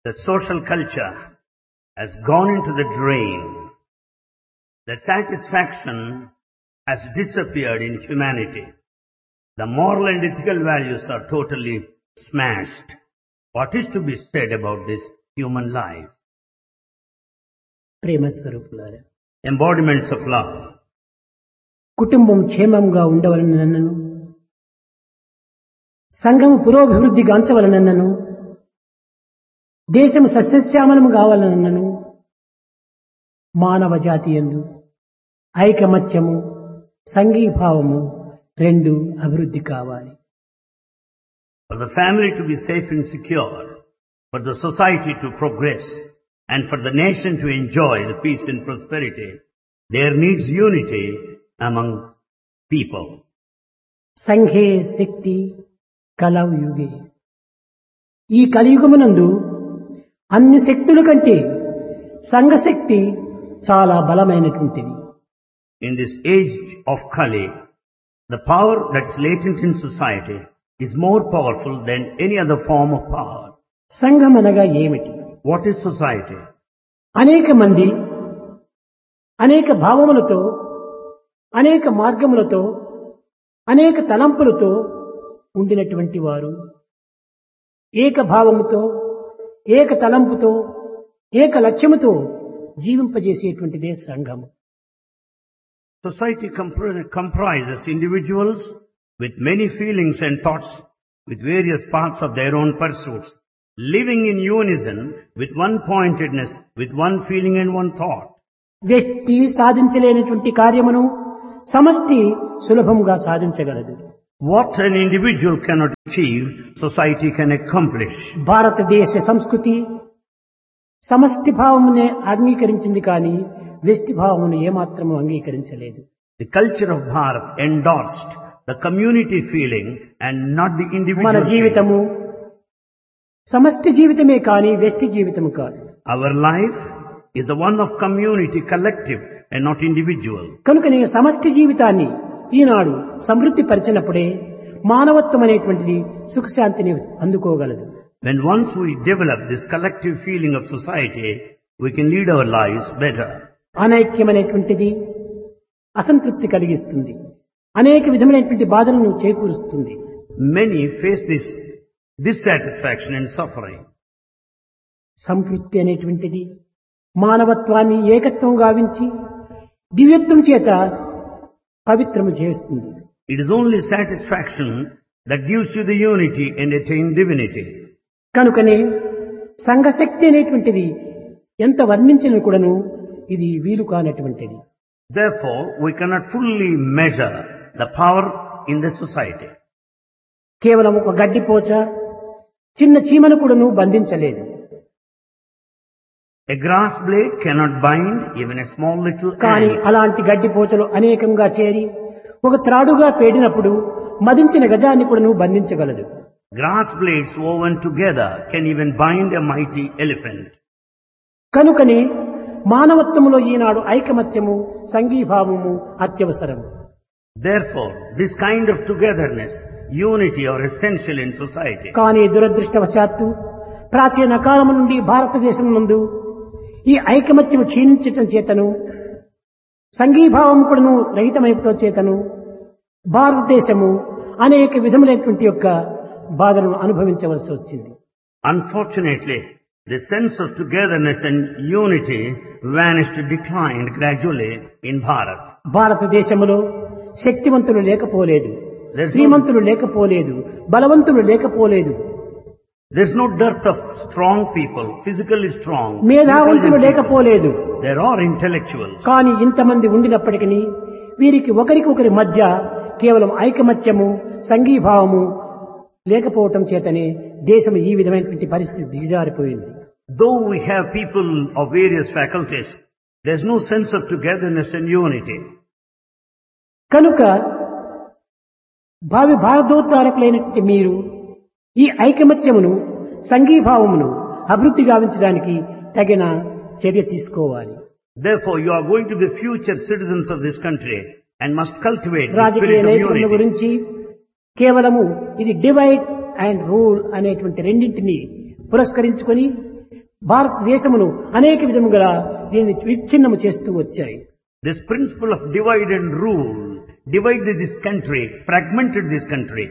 The social culture has gone into the drain. The satisfaction has disappeared in humanity. The moral and ethical values are totally smashed. What is to be said about this human life? ప్రేమ స్వరూపులారా, Embodiments of love. కుటుంబం క్షేమంగా ఉండవలనన్నను, సంఘము పురోభివృద్ధి గాంచవలనన్నను, దేశము సస్యశ్యామలము కావాలనన్నను, మానవ జాతి యందు ఐకమత్యము సంఘీభావము రెండు అభివృద్ధి కావాలి. For the family to be safe and secure, for the society to progress, and for the nation to enjoy the peace and prosperity, there needs unity among people. సంఘే శక్తి కలౌ యుగే. ఈ కలియుగమునందు అన్ని శక్తుల కంటే సంఘశక్తి చాలా బలమైనటువంటిది. In this age of Kali, the power that is latent in society is more powerful than any other form of power. సంఘం అనగా ఏమిటి? What is society? అనేక మంది అనేక భావములతో, అనేక మార్గములతో, అనేక తలంపులతో ఉండినటువంటి వారు ఏక భావముతో, ఏక తలంపుతో, ఏక లక్ష్యముతో జీవింపజేసేటువంటిదే సంఘము. Society comprises individuals with many feelings and thoughts, with various paths of their own pursuits, living in unison with one pointedness, with one feeling and one thought. వ్యక్తి సాధించలేనటువంటి కార్యమును సమష్టి సులభంగా సాధించగలదు. What an individual cannot achieve, society can accomplish. భారతదేశ సంస్కృతి సమష్టి భావమునే అంగీకరించింది కానీ వ్యష్టి భావమును ఏమాత్రము అంగీకరించలేదు. The culture of Bharat endorsed the community feeling and not the individual మన feeling. జీవితము సమష్టి జీవితమే కానీ వ్యష్టి జీవితము కాదు. Our life is the one of community, collective and not individual. కనుకనే సమష్టి జీవితాన్ని ఈనాడు సమృద్ధి పరిచినప్పుడే మానవత్వం అనేటువంటిది సుఖశాంతిని అందుకోగలదు. When once we develop this collective feeling of society, we can lead our lives better. అనైక్యమైనటువంటిది అసంతృప్తి కలిగిస్తుంది, అనేక విధమైనటువంటి బాధలను చేకూరుస్తుంది. Many face this dissatisfaction and suffering. సంతృప్తి అనేటువంటిది మానవత్వాన్ని ఏకత్వం గావించి దివ్యత్వం చేత పవిత్రము చేస్తుంది. It is only satisfaction that gives you the unity and attain divinity. కనుకనే సంఘశక్తి అనేటువంటిది ఎంత వర్ణించిన కూడాను ఇది వీలు కానటువంటిది. Therefore, we cannot fully measure the power in the society. కేవలం ఒక గడ్డిపోచ చిన్న చీమను కూడాను బంధించలేదు. A grass blade cannot bind even a small little కానీ ant. అలాంటి గడ్డిపోచలు అనేకంగా చేరి ఒక త్రాడుగా పేడినప్పుడు మదించిన గజాన్ని కూడాను బంధించగలదు. Grass blades woven together can even bind a mighty elephant. కనుకనే మానవత్వములో ఈనాడు ఐకమత్యము సంఘీభావము అత్యవసరము. Therefore, this kind of togetherness, unity are essential in society. కానీ దురదృష్టవశాత్తు ప్రాచీన కాలము నుండి భారతదేశం నందు ఈ ఐకమత్యము క్షీణించటం చేతను సంఘీభావం కూడాను రహితమైపోవడం చేతను భారతదేశము అనేక విధములైనటువంటి యొక్క బాధలను అనుభవించవలసి వచ్చింది. Unfortunately, the sense of togetherness and unity vanished, declined gradually in Bharat. భారతదేశములో శక్తివంతులు లేకపోలేదు, శ్రీమంతులు లేకపోలేదు, బలవంతులు లేకపోలేదు, There's no dearth of strong people, physically strong. మేధావంతులు intelligent people. లేకపోలేదు. There are intellectuals. కానీ ఇంతమంది ఉండినప్పటికీ వీరికి ఒకరికొకరి మధ్య కేవలం ఐకమత్యము సంఘీభావము లేకపోవటం చేతనే దేశం ఈ విధమైనటువంటి పరిస్థితి దిగజారిపోయింది. Though we have people of various faculties, there's no sense of togetherness and unity. కనుక భావి భారతోద్ధారకులైనటువంటి మీరు ఈ ఐకమత్యమును సంఘీభావమును అభివృద్ధి గావించడానికి తగిన చర్య తీసుకోవాలి. Therefore, you are going to be future citizens of this country and must cultivate the రాజకీయ spirit of నేతృత్వం unity. గురించి కేవలము ఇది డివైడ్ అండ్ రూల్ అనేటువంటి రెండింటిని పురస్కరించుకొని భారతదేశమును అనేక విధముగా దీన్ని విచ్ఛిన్నము చేస్తూ వచ్చాయి. This principle of divide and rule divided this country, fragmented this country.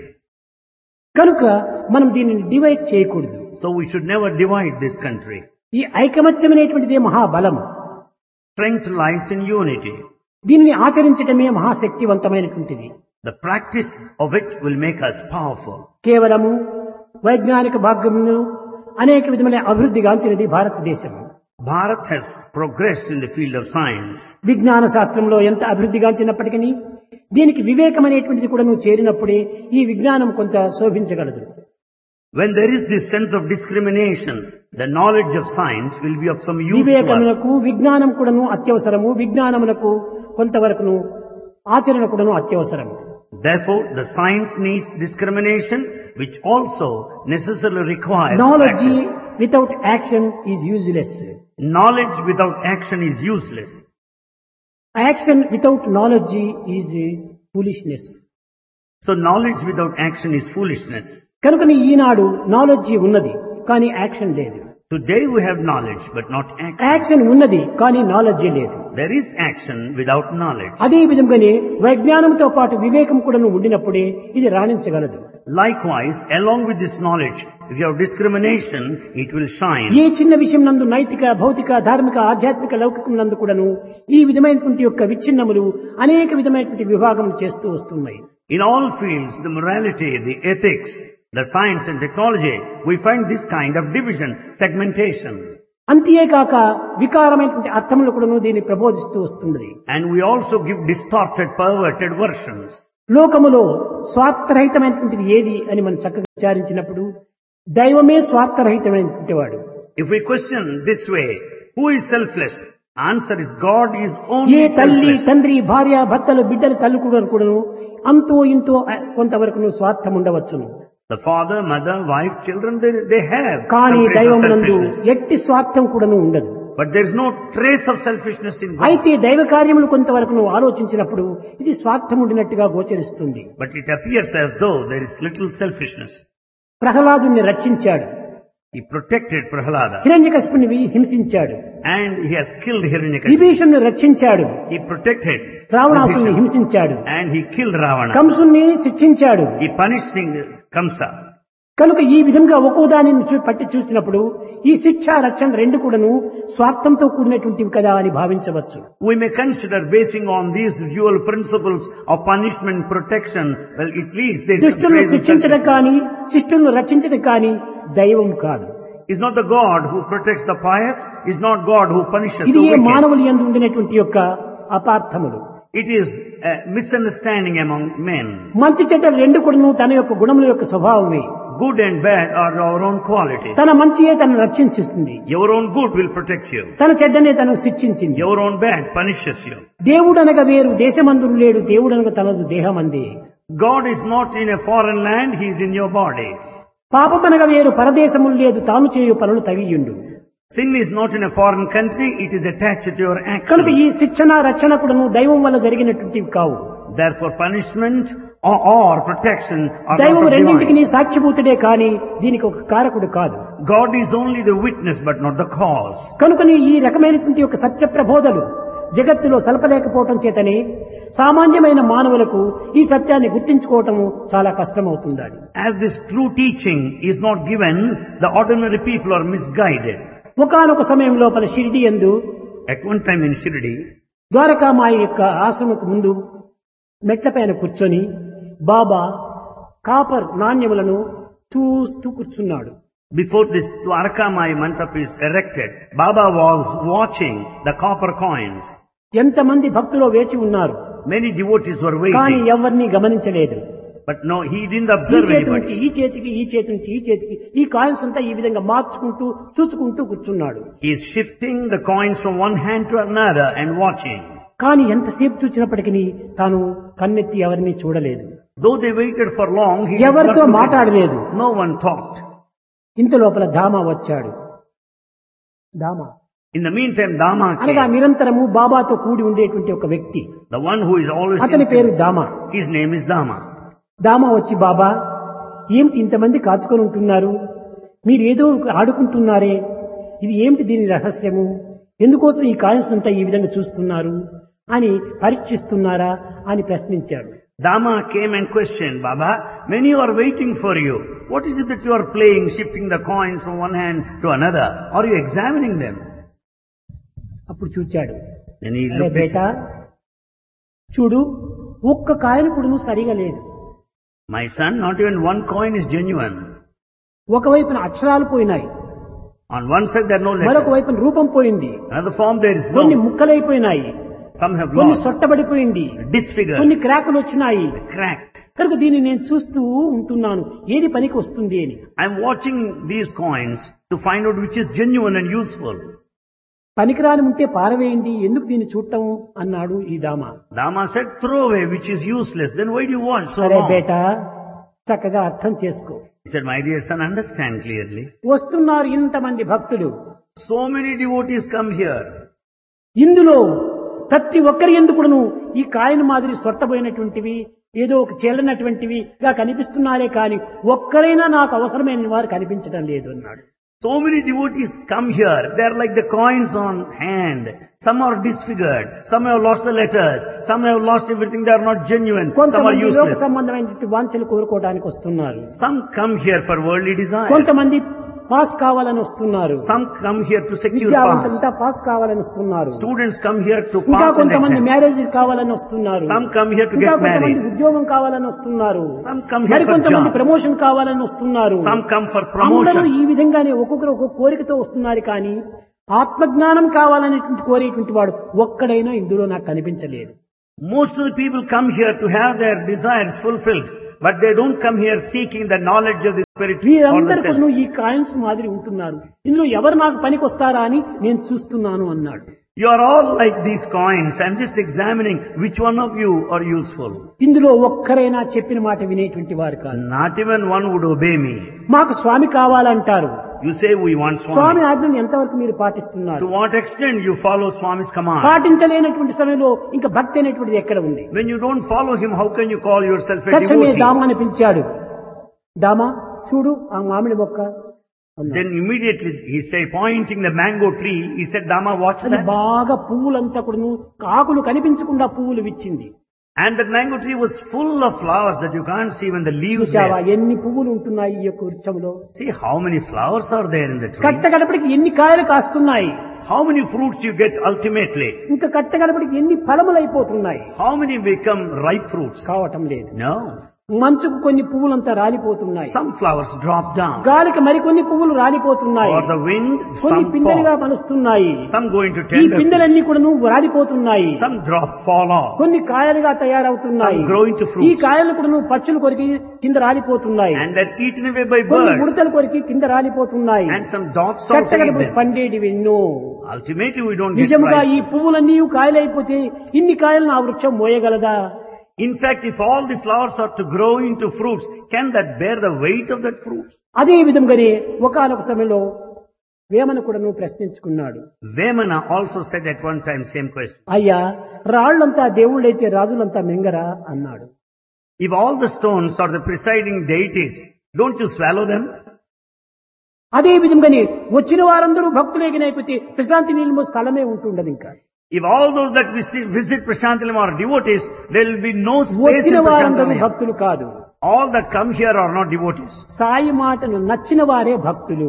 కనుక మనం దీనిని డివైడ్ చేయకూడదు. So we should never divide this country. ఈ ఐకమత్యమైనటువంటిదే మహాబలం. Strength lies in unity. దీనిని ఆచరించటమే మహాశక్తివంతమైనటువంటిది. The practice of it will make us powerful. కేవలము వైజ్ఞానిక భాగంలో అనేక విధమైన అభివృద్ధి గాంచినది భారతదేశం. Bharat has progressed in the field of science. విజ్ఞాన శాస్త్రంలో ఎంత అభివృద్ధి గాంచినప్పటికీ దీనికి వివేకం అనేటువంటిది కూడా నువ్వు చేరినప్పుడే ఈ విజ్ఞానం కొంత శోభించగలదు. When there is this sense of discrimination, the knowledge of science will be of some use to us. వివేకమునకు విజ్ఞానం కూడాను అత్యవసరము, విజ్ఞానమునకు కొంతవరకును ఆచరణ కూడాను అత్యవసరము. Therefore, the science needs discrimination, which also necessarily requires Knowledge practice. without action is useless. Knowledge without action is useless. Action without knowledge is foolishness. So knowledge without action is foolishness. కనుకని ఈనాడు knowledge ఉన్నది కానీ action లేదు. Today we have knowledge but not action. Action ఉన్నది కానీ knowledge లేదు. There is action without knowledge. అదే విధంగానే వైజ్ఞానంతో పాటు వివేకం కూడా ఉండినప్పుడే ఇది రాణించగలదు. Likewise, along with this knowledge, if you have discrimination, it will shine. ఏ చిన్న విషయం నందు నైతిక, భౌతిక, ధార్మిక, ఆధ్యాత్మిక లౌకికం నందు కూడాను ఈ విధమైనటువంటి యొక్క విచ్ఛిన్నములు అనేక విధమైనటువంటి విభాగములు చేస్తూ వస్తున్నాయి. In all fields, the morality, the ethics, the science and technology, we find this kind of division, segmentation. అంతేకాక వికారమైనటువంటి అర్థములు కూడాను దీన్ని ప్రబోధిస్తూ వస్తున్నది. And we also give distorted, perverted versions. లోకములో స్వార్థరహితమైనటువంటిది ఏది అని మనం చక్కగా విచారించినప్పుడు దైవమే స్వార్థరహితమైనటువంటి వాడు. If we question this way, who is selfless? Answer is God is only ఏ తల్లి, selfless. తండ్రి, భార్య, భర్తలు, బిడ్డలు, తల్లి కూడాను అంతో ఇంతో కొంతవరకు స్వార్థం ఉండవచ్చును. The father, mother, wife, children, they have కానీ some trace of దైవమునందు selfishness. ఎట్టి స్వార్థం కూడాను ఉండదు. But there is no trace of selfishness in God. అయితే దైవ కార్యములు కొంతవరకు నువ్వు ఆలోచించినప్పుడు ఇది స్వార్థం ఉండినట్టుగా గోచరిస్తుంది. But it appears as though there is little selfishness. ప్రహ్లాదుని రక్షించాడు, He protected Prahlada హిరణ్యకశిపుని హింసించాడు, and he has killed Hiranyakashipu. విభీషణుని రక్షించాడు, He protected రావణాసుని Vibhishan, హింసించాడు, and he killed Ravana. కంసుని శిక్షించాడు. He punished Kamsa. కనుక ఈ విధంగా ఒక్కో దానిని పట్టి చూసినప్పుడు ఈ శిక్ష, రక్షణ రెండు కూడాను స్వార్థంతో కూడినటువంటివి కదా అని భావించవచ్చు. We may consider basing on these dual principles of punishment and protection, well, it leads there is some దుష్టులను trace of శిక్షించడం selfishness. కానీ శిష్టులను రక్షించడం కానీ దైవం కాదు. Is not the God who protects the pious, is not God who punishes ఇది the A wicked. మానవులు యందు ఉండినటువంటి యొక్క అపార్థములు. It is a misunderstanding among men. మంచి చెడ్డలు రెండు కూడాను తన యొక్క గుణముల యొక్క స్వభావమే. Good and bad are our own qualities. తన మంచియే తను రక్షించిస్తుంది, Your own good will protect you. తన చెడ్డనే తను శిక్షించింది. Your own bad punishes you. దేవుడనగా వేరు దేశమందురు లేడు, దేవుడనగా తనదు దేహమందే. God is not in a foreign land, He is in your body. పాపమనగా వేరు పరదేశములు లేదు, తాను చేయు పనులు తగియుండు. Sin is not in a foreign country, it is attached to your కనుక action. ఈ శిక్షణ, రక్షణ కూడాను దైవం వల్ల జరిగినటువంటివి కావు. Therefore punishment or protection are దైవం not of రెండింటికి divine. సాక్షిభూతుడే కాని దీనికి ఒక కారకుడు కాదు. God is only the witness but not the cause. కనుకని ఈ రకమైనటువంటి ఒక సత్య ప్రబోధలు జగత్తులో సలపలేకపోవటం చేతనే సామాన్యమైన మానవులకు ఈ సత్యాన్ని గుర్తించుకోవటము చాలా కష్టమవుతుంది. As this true teaching is not given, the ordinary people are misguided. ఒకానొక సమయం లోపల షిరిడి యందు At one time in Shirdi, Dwarakamai యొక్క ఆశ్రమకు ముందు మెట్లపైన కూర్చొని బాబా కాపర్ నాణ్యములను చూస్తూ కూర్చున్నాడు. before this Dwarkamai Mandap is erected, Baba was watching the copper coins. ఎంతమంది భక్తులు వేచి ఉన్నారు, Many devotees were కానీ waiting, ఎవరిని గమనించలేదు. but no, he didn't ఈ observe చేతి నుంచి anybody. ఈ చేతికి, ఈ చేతి నుంచి ఈ చేతికి ఈ కాయిన్స్ అంతా ఈ విధంగా మార్చుకుంటూ చూసుకుంటూ కూర్చున్నాడు. He is shifting the coins from one hand to another and watching. కానీ ఎంతసేపు చూసినప్పటికీ తాను కన్నెత్తి ఎవరిని చూడలేదు, Though they waited for long, he did not ఎవరితో look at them. మాట్లాడలేదు. No one talked. ఇంత లోపల దామా వచ్చాడు. దామా In the meantime, Dama అనగా came. నిరంతరము బాబాతో కూడి ఉండేటువంటి ఒక వ్యక్తి, The one who is always అతని పేరు దామా. his name is Dama. దామా వచ్చి, బాబా ఏమిటి ఇంతమంది కాచుకొని ఉంటున్నారు, మీరు ఏదో ఆడుకుంటున్నారే, ఇది ఏమిటి దీని రహస్యము, ఎందుకోసం ఈ కాయిన్స్ అంతా ఈ విధంగా చూస్తున్నారు అని పరీక్షిస్తున్నారా అని ప్రశ్నించాడు. Dama came and questioned, Baba, many are waiting for you. What is it that you are playing, shifting the coins from one hand to another? Are you examining them? అప్పుడు చూచాడు. Then he అరే looked at బేటా, చూడు ఒక్క కాయను కూడా నువ్వు సరిగా లేదు. my son, not even one coin is genuine. ఒకవైపున అక్షరాలు పోయినాయి, On one side there are no మరొక letters. వైపున రూపం పోయింది, Another form there is కొన్ని no. ముక్కలైపోయినాయి, Some have కొన్ని lost, సొట్టబడిపోయింది, కొన్ని disfigured, క్రాకులు వచ్చినాయి. cracked. కనుక దీన్ని నేను చూస్తూ ఉంటున్నాను, ఏది పనికి వస్తుంది అని. I'm watching these coins to find out which is genuine and useful. పనికిరాని ఉంటే పారవేయండి, ఎందుకు దీన్ని చూడటం అన్నాడు ఈ దామ. Dama said, throw away which is useless. Then why do you watch so సరే long? బేటా, చక్కగా అర్థం చేసుకో. He said, my dear son, understand clearly. వస్తున్నారు ఇంతమంది భక్తులు, So many devotees come here. ఇందులో ప్రతి ఒక్కరి ఎందుకును ఈ కాయను మాదిరి సొట్టబోయినటువంటివి, ఏదో ఒక చెల్లనటువంటివిగా కనిపిస్తున్నారే కానీ ఒక్కరైనా నాకు అవసరమైన వారు కనిపించడం లేదు అన్నాడు. So many devotees come here. They are like the coins on hand. Some are disfigured. Some have lost the letters. Some have lost everything. They are not genuine. Some are కొంతమంది లోక useless. సంబంధమైనటువంటి వాంఛలు కోరుకోవడానికి వస్తున్నారు, Some come here for worldly desires. కొంతమంది pass కావాలని వస్తున్నారు, Some come here to secure pass. విద్యావంతులంతా pass కావాలని వస్తున్నారు, Students come here to ఇంకా pass an కొంతమంది exam. మ్యారేజ్ కావాలని వస్తున్నారు, Some come here to ఇంకా get కొంతమంది married. ఉద్యోగం కావాలని వస్తున్నారు, Some come here మరి for కొంతమంది job. ప్రమోషన్ కావాలని వస్తున్నారు. Some come for అందరూ promotion. ఈ విధంగానే ఒక్కొక్కరు ఒక్కొక్క కోరికతో వస్తున్నారు, కానీ ఆత్మజ్ఞానం కావాలనేటువంటి కోరేటువంటి వాడు ఒక్కడైనా ఇందులో నాకు కనిపించలేదు. Most of the people come here to have their desires fulfilled, but they don't come here seeking the knowledge of the spirit or the వీరందరూ self. కూడా ఈ కాయిన్స్ మాదిరి ఉంటున్నారు, ఇందులో ఎవరు నాకు పనికొస్తారా అని నేను చూస్తున్నాను అన్నాడు. You are all like these coins. I'm just examining which one of you are useful. ఇందులో ఒక్కరైనా చెప్పిన మాట వినేటువంటి వారు కాదు. Not even one would obey me. మాకు స్వామి కావాలంటారు. You say we want Swamy Swami. ఆజ్ఞను ఎంతవరకు మీరు పాటిస్తున్నారు? To what extent you follow Swami's command? పాటించలేనటువంటి సమయంలో ఇంకా భక్తి అనేటువంటిది ఎక్కడ ఉంది? When you don't follow him, how can you call yourself a తక్షణమే devotee? దామాని పిలిచాడు. దామా చూడు ఆ మామిడి మొక్క అన్నాడు. Then immediately he said, pointing the mango tree, he said, Dama, watch అది that. బాగా పువ్వులంతా కూడా ఆకులు కనిపించకుండా పువ్వులు విచ్చింది. And that mango tree was full of flowers that you can't see when the leaves చూసావా there. ఎన్ని పువ్వులు ఉంటున్నాయి ఈ యొక్క వృక్షంలో? See how many flowers are there in the tree. కట్ట గడపడికి ఎన్ని కాయలు కాస్తున్నాయి, How many fruits you get ultimately. ఇంకా కట్ట గడపడికి ఎన్ని ఫలములు అయిపోతున్నాయి. How many become ripe fruits? కావటం లేదు. No. మంచుకు కొన్ని పువ్వులంతా రాలిపోతున్నాయి, Some flowers drop down. గాలికి మరికొన్ని పువ్వులు రాలిపోతున్నాయి, Or the wind, కొన్ని some పిందెలుగా fall. మలుస్తున్నాయి. Some go into ఈ tender. పిందెలన్నీ కూడా రాలిపోతున్నాయి, Some drop, fall off. కొన్ని కాయలుగా తయారవుతున్నాయి. Some grow into fruits. ఈ కాయలు కూడా పచ్చులు కొరికి కింద రాలిపోతున్నాయి, And they're eaten away by కొన్ని birds. ఉడతలు కొరికి కింద రాలిపోతున్నాయి. And some dogs also eat కట్టగడపడి them. పండేటివి ఎన్నో. Ultimately we don't get నిజముగా ఈ ripe. పువ్వులన్నీ కాయలైపోతే ఇన్ని కాయలను ఆ వృక్షం మోయగలదా? In fact, if all the flowers are to grow into fruits, can that bear the weight of that fruit? అదే విధంగానే ఒకానొక సమయంలో వేమన కూడాను ప్రశ్నించుకున్నాడు. Vemana also said at one time same question. అయ్యా, రాళ్లంతా దేవుళ్ళైతే రాజులంతా మింగరా అన్నాడు. If all the stones are the presiding deities, don't you swallow them? అదే విధంగానే వచ్చిన వారందరూ భక్తులేగినైపోతే ప్రశాంతి నీళ్ళు స్థలమే ఉంటుండదు. ఇంకా If all those that visit Prashantilam are devotees, there will be no space వచ్చిన in వారందరూ Prashantilam. భక్తులు కాదు, All that come here are not devotees. Sai మాటను నచ్చిన వారే భక్తులు.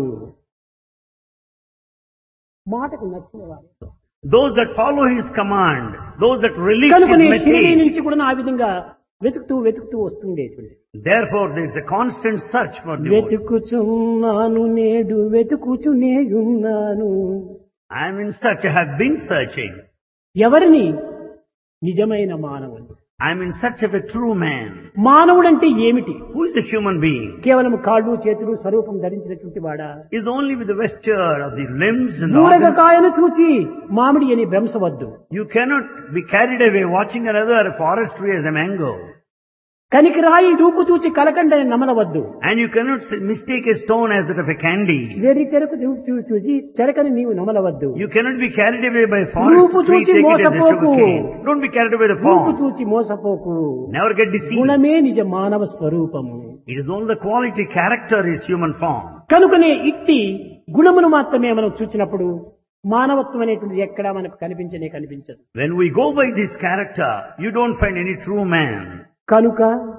మాటకు నచ్చిన వారే Those that follow his command, those that release కనుకనే his షిరిడీ message. నుంచి కూడా ఆ విధంగా వెతుకుతూ వస్తుండేటువంటి. Therefore, there is a constant search for devotees. వెతుకుచున్నాను నేడు వెతుకుచునేయున్నాను. I am in search, I have been searching. ఎవరిని? నిజమైన మానవుని. I am in search of a true man. మానవుడంటే ఏమిటి? Who is a human being? కేవలం కాళ్ళు చేతులు స్వరూపం ధరించినటువంటి వాడా? Is only with the vesture of the limbs and దూరగ organs. కాయను చూచి మామిడి అని భ్రమసవద్దు. You cannot be carried away watching another forest tree as a mango. కనికిరాయి రూపు చూచి కలకండని నమలవద్దు. And you cannot mistake a stone as that of a candy. వెర్రి చెరకు చూచి చెరకని నీవు నమలవద్దు. You cannot be carried away by రూపు forest tree, చూచి take it as a మోసపోకు. sugar cane. Don't be carried away by the రూపు form. చూచి మోసపోకు. Never get deceived. గుణమే నిజ మానవ స్వరూపము. It is only the quality, character is human form. కనుకనే ఇట్టి గుణమును మాత్రమే మనం చూచినప్పుడు మానవత్వం అనేటువంటిది ఎక్కడా మనకు కనిపించదు. When we go by this character, you don't find any true man. కనుక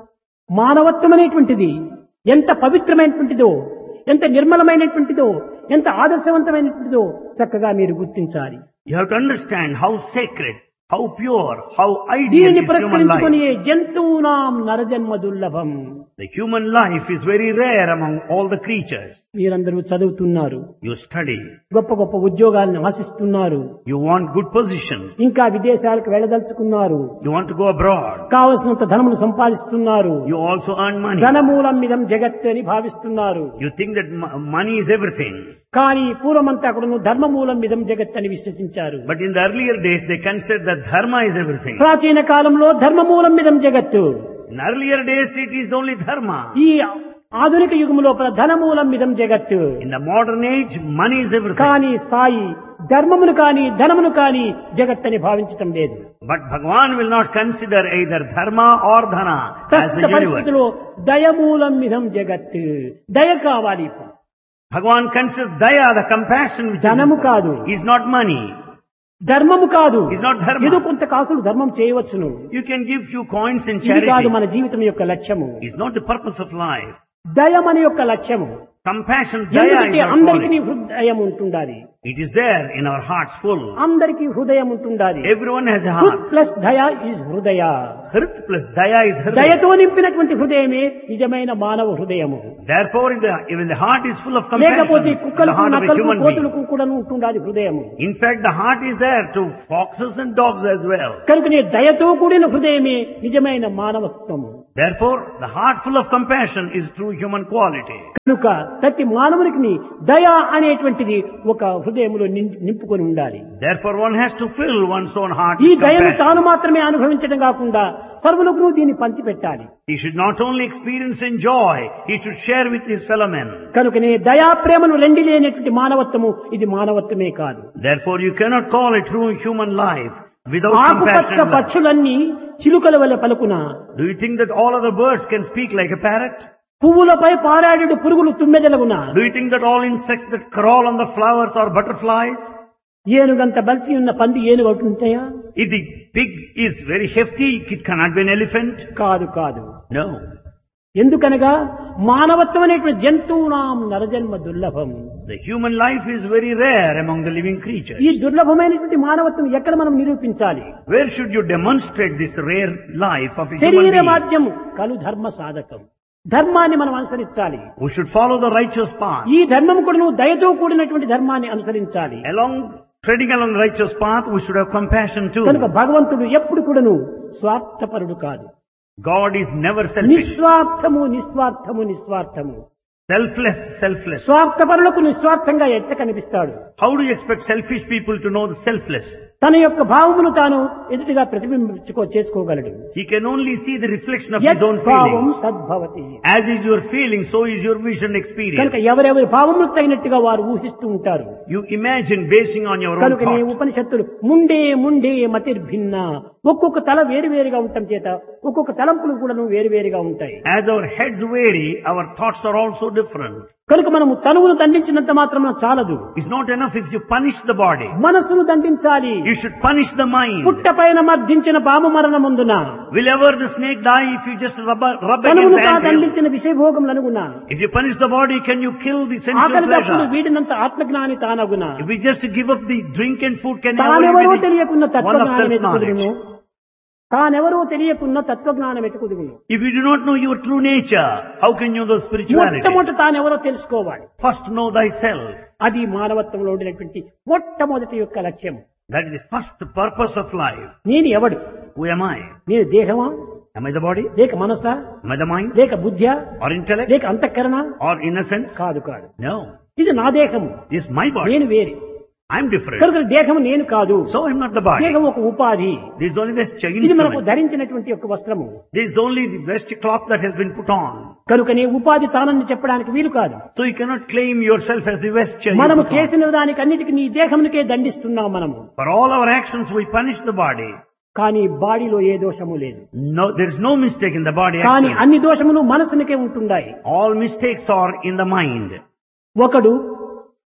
మానవత్వం అనేటువంటిది ఎంత పవిత్రమైనటువంటిదో, ఎంత నిర్మలమైనటువంటిదో, ఎంత ఆదర్శవంతమైనటువంటిదో చక్కగా మీరు గుర్తించాలి. You have to understand how sacred, how pure, how ideal దీనిని is human పురస్కరించుకొని life. జంతువునాం నరజన్మ దుర్లభం. The human life is very rare among all the creatures. మీరందరూ చదువుతున్నారు, You study, గొప్ప గొప్ప ఉద్యోగాలను ఆశిస్తున్నారు, you want good positions, ఇంకా విదేశాలకు వెళ్ళదలుచుకున్నారు, you want to go abroad, కావలసినంత ధనమును సంపాదిస్తున్నారు. you also earn money. ధనమూలం మిదం జగత్ అని భావిస్తున్నారు. You think that money is everything. కానీ పూర్వమంతా కూడాను ధర్మమూలం మిదం జగత్ అని విశ్వసించారు. But in the earlier days, they considered that dharma is everything. ప్రాచీన కాలంలో ధర్మమూలం మిదం జగత్తు. In earlier days, it is only dharma. ఈ ఆధునిక యుగం లోపల ధనమూలం మిదం జగత్తు. In the modern age, money is everything. కానీ సాయి ధర్మమును కానీ ధనమును కానీ జగత్ అని భావించటం లేదు. But Bhagavan will not consider either dharma or dhana as the ప్రస్తుత universe. పరిస్థితిలో దయమూలం మిదం జగత్. దయ కావాలి. Bhagavan considers daya, the compassion which ధనము కాదు, is not money. ధర్మము కాదు. Is not dharma. ఏదో కొంత కాసులు ధర్మం చేయవచ్చును. You can give few coins in ఇది కాదు charity. మన జీవితం యొక్క లక్ష్యము. It's not the purpose of life. దయ మన యొక్క లక్ష్యము. Compassion, daya ఎందుకంటే is our అందరికీ calling. హృదయం ఉంటుండాలి. It is there in our hearts full. అందరికీ హృదయం ఉంటుండాలి. Everyone has a హృద్ heart. Plus దయ ఈజ్ హృదయ. Hrit plus daya is hridaya. దయతో నింపినటువంటి హృదయమే నిజమైన మానవ హృదయము. Therefore, even the heart is full of compassion. లేకపోతే The కుక్కలకు heart of a నక్కలకు human being. కోతులకు కూడా ఉంటుండాలి హృదయము. In fact, the heart is there to foxes and dogs as well. కనుకనే దయతో కూడిన హృదయమే నిజమైన మానవత్వము. Therefore, the heart full of compassion is true human quality. కనుక ప్రతి మానవునికి దయ అనేటువంటిది ఒక హృదయంలో నింపుకొని ఉండాలి. Therefore, one has to fill one's own heart ఈ with దయను compassion. తాను మాత్రమే అనుభవించడం కాకుండా సర్వులకు దీన్ని పంచిపెట్టాలి. He should not only experience and joy, he should share with his fellow men. కనుకనే దయా ప్రేమను రెండి లేనటువంటి మానవత్వము ఇది మానవత్వమే కాదు. Therefore, you cannot call it true human life without ఆకుపచ్చ compassion and love. పక్షులన్నీ చిలుకల వల్ల పలుకున, Do you think that all other birds can speak like a parrot? పువ్వులపై పారాడు పురుగులు తుమ్మెదలగున, Do you think that all insects that crawl on the flowers are butterflies? ఏనుగంత బలిసి ఉన్న పంది ఏనుగు అవుతుంటాయా? If the pig is very hefty, it cannot be an elephant. కాదు కాదు. No. ఎందుకనగా మానవత్వం అనేటువంటి జంతువునాం నరజన్మ దుర్లభం. The human life is very rare among the living ఈ creatures. దుర్లభమైనటువంటి మానవత్వం ఎక్కడ మనం నిరూపించాలి? Where should you demonstrate this rare life of a human శరీర being? మాధ్యం కలు ధర్మ సాధకం. ధర్మాన్ని మనం అనుసరించాలి. We should follow the righteous path. ఈ ధర్మం కూడా నువ్వు దయతో కూడినటువంటి ధర్మాన్ని అనుసరించాలి. Treading along the righteous path, we should have compassion too. కనుక భగవంతుడు ఎప్పుడు కూడాను స్వార్థపరుడు కాదు. God is never selfish. నిస్వార్థము నిస్వార్థము నిస్వార్థము. Selfless, selfless. స్వార్థపరులకు నిస్వార్థంగా ఎట్లా కనిపిస్తాడు? How do you expect selfish people to know the selfless? తన యొక్క భావమును తాను ఎదుటిగా చేసుకోగలడు. He can only see the reflection of his own భావం feelings. తద్భవతి. As is your feeling, so is your vision experience. కనుక ఎవరెవరి భావములకు తగినట్టుగా వారు ఊహిస్తూ ఉంటారు. You imagine basing on your own కనుక నీ thoughts. ఉపనిషత్తులు ముండే ముండే మతిర్భిన్న, ఒక్కొక్క తల వేరువేరుగా ఉండటం చేత ఒక్కొక్క తలంపులు కూడా వేరువేరుగా ఉంటాయి. As our heads vary, our thoughts are also different. కనుక మనము తనువును దండించినంత మాత్రం చాలదు. It's not enough if you punish the body. మనస్సును దండించాలి. You should punish the mind. పుట్టపైన మర్దించిన పాము మరణముందున, Will ever the snake die if you just rub against తనువును the anthill? దండించిన విషయభోగములనుగున, If you punish the body, can you kill the sensual ఆకలి తప్పుడు pleasure? వీడినంత ఆత్మజ్ఞాని తానగున. If we just give up the drink and food, can you తానెవరో ever తెలియకున్న be one of తత్వజ్ఞానం ఎతుకుదును. self-knowledge? తానెవరో తెలియకున్న తత్వజ్ఞానం ఎతుకుదును. If you do not know your true nature, how can you know the spirituality? మొట్టమొదట తానెవరో తెలుసుకోవాలి. First know thyself. అది మానవత్వంలో ఉండినటువంటి మొట్టమొదటి యొక్క లక్ష్యం. That is the first purpose of life. నేను ఎవడు? Who am I? నేను దేహమా, Am I the body? లేక మనసా, Am I the mind? లేక బుద్ధ్యా, Or intellect? లేక అంతఃకరణ? Or innocence? కాదు కాదు. No. ఇది నా దేహము, It's my body. నేను వేరే. I'm different. కనుక దేహము నేను కాదు. So I'm not the body. దేహం ఒక ఉపాధి. This is only the ఇది మనకు instrument. ధరించినటువంటి ఒక వస్త్రము. This is only the vest cloth that has been put on. కనుకనే ఉపాధి తానని చెప్పడానికి వీలు కాదు. So you cannot claim yourself as the vesture. మనము you put on. చేసిన దానికి అన్నిటికీ నీ దేహమునికే దండిస్తున్నాం మనము. For all our actions we punish the body. కానీ బాడీలో ఏ దోషము లేదు. No, there is no mistake in the body కానీ action. అన్ని దోషములు మనసునికే ఉంటున్నాయి. All mistakes are in the mind. ఒకడు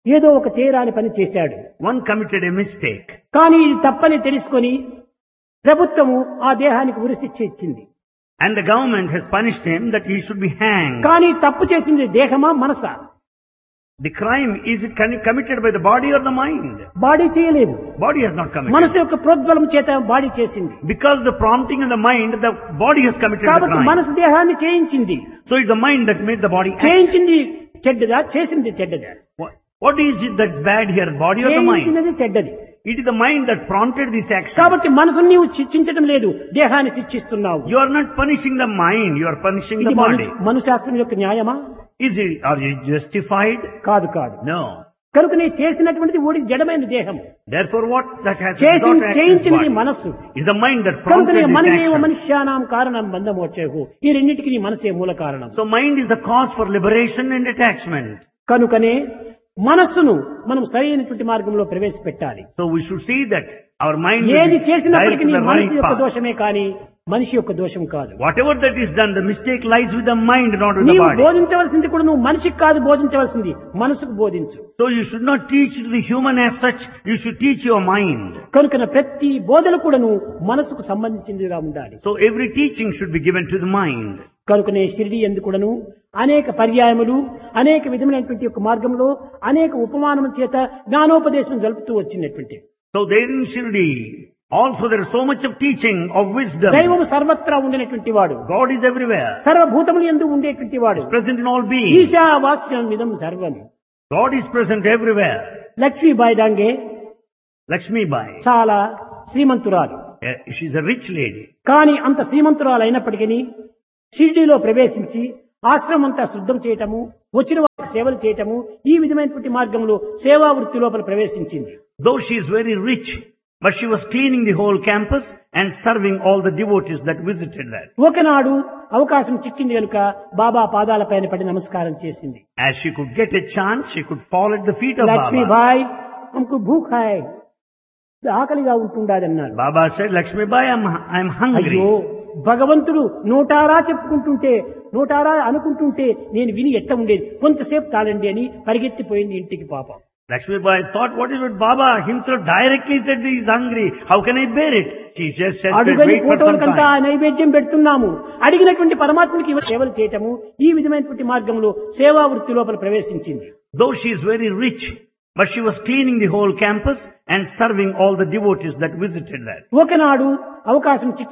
ఏదో ఒక చేయరాని పని చేశాడు. One committed a mistake. కానీ ఇది తప్పని తెలుసుకొని ప్రభుత్వము ఆ దేహానికి ఉరిశిక్ష ఇచ్చింది. And the government has punished him that he should be hanged. కానీ తప్పు చేసింది దేహమా మనసా? The crime, is it committed by the body or the mind? Body చేయలేదు. Body has not committed. మనసు యొక్క ప్రోద్బలం చేత బాడీ చేసింది. Because the prompting of the mind, the body has committed the కాబట్టి crime. మనసు దేహాన్ని చేయించింది. So it's the mind that made the body act. చేయించింది చెడ్డదా, చేసింది చెడ్డదా? What is it that's bad here, the body or the mind? చేయించినది చెడ్డది. It is the mind that prompted this action. కాబట్టి మనసుని నీవు శిక్షించడం లేదు, దేహాన్ని శిక్షిస్తున్నావు. You are not punishing the mind, you are punishing the ఇది body. మనుశాస్త్రం యొక్క న్యాయమా? Are you justified? కాదు కాదు. No. కనుక నీ చేసినటువంటిది ఊడి జడమైన దేహం. Therefore what that has got చేయించినది మనస్సు. is the mind that కనుక prompted this మనమేవ action. మనుష్యానాం కారణం బంధమోచేహు. ఈ రెండింటికి నీ మనసే మూల కారణం. So mind is the cause for liberation and attachment. కనుకనే మనస్సును మనం సరైనటువంటి మార్గంలో ప్రవేశపెట్టాలి. So we should see that our mind ఏది will చేసినప్పటికీ direct నీ the మనసు right యొక్క path. దోషమే కానీ మనిషి యొక్క దోషం కాదు. Whatever that is done, the mistake lies with the mind, not with the నీవు body. బోధించవలసింది కూడా నువ్వు మనిషికి కాదు బోధించవలసింది, మనసుకు బోధించు. So you should not teach the human as such, you should teach your mind. కనుక ప్రతి బోధన కూడాను మనసుకు సంబంధించిందిగా ఉండాలి. So every teaching should be given to the mind. కనుకనే షిరిడి యందు కూడాను అనేక పర్యాయములు, అనేక విధమైనటువంటి యొక్క మార్గంలో అనేక ఉపమానముల చేత జ్ఞానోపదేశం జరుపుతూ వచ్చినటువంటి. So there in Shirdi, also there is so much of teaching of wisdom. దైవము సర్వత్రా ఉండినటువంటి వాడు, God is everywhere, సర్వభూతములు యందు ఉండేటువంటి వాడు, present in all beings. ఈశావాస్యం విధం సర్వం. God is present everywhere. Lakshmibai Dange Lakshmi Bai, చాలా శ్రీమంతురాలు. she is a rich lady. కానీ అంత శ్రీమంతురాలు అయినప్పటికీ షిరిడీలో ప్రవేశించి ఆశ్రమం అంతా శుద్ధం చేయటము, వచ్చిన వారికి సేవలు చేయటము, ఈ విధమైనటువంటి మార్గంలో సేవా వృత్తి లోపల ప్రవేశించింది. Though she is very rich, but she was cleaning the whole campus and serving all the devotees that visited that. ఒకనాడు అవకాశం చిక్కింది కనుక బాబా పాదాల పైన పడి నమస్కారం చేసింది. As she could get a chance, she could fall at the feet of Baba. Lakshmibai హమ్కు భూఖ్ high, ఆకలిగా ఉంటుండాదన్నారు. Baba said, Lakshmi Bai, I'm hungry. అయ్యో భగవంతుడు నోటారా చెప్పుకుంటుంటే, నోటారా అనుకుంటుంటే నేను విని ఎట్ట ఉండేది, కొంతసేపు తాళండి అని పరిగెత్తిపోయింది ఇంటికి పాపం. Lakshmi Bai thought, what is it? Baba himself directly said he is hungry. How can I bear it? She just said, అడుగని wait for some ఫోటోలకంతా time. నైవేద్యం పెడుతున్నాము, అడిగినటువంటి పరమాత్మకి సేవలు చేయటము, ఈ విధమైనటువంటి మార్గంలో సేవా వృత్తి లోపల ప్రవేశించింది. Though she is very rich, but she was cleaning the whole campus and serving all the devotees that visited that. ఒకనాడు అవకాశం